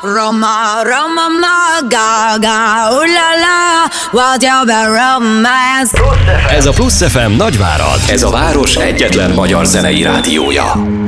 Roma, Roma, ma, gaga, ulala, what you be romance. Ez a Plusz FM Nagyvárad. Ez a város egyetlen magyar zenei rádiója.